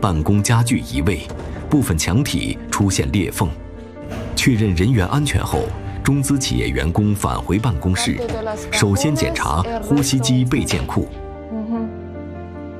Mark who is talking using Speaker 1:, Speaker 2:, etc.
Speaker 1: 办公家具移位，部分墙体出现裂缝。确认人员安全后，中资企业员工返回办公室，首先检查呼吸机备件库。